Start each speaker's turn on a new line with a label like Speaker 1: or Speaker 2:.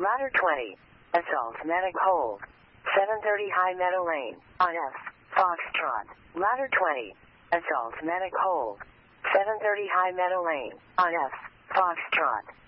Speaker 1: Ladder 20. Assault Medic hold. 730 High Meadow Lane. On F. Foxtrot. Ladder 20. Assault Medic hold. 730 High Meadow Lane. On F. Foxtrot.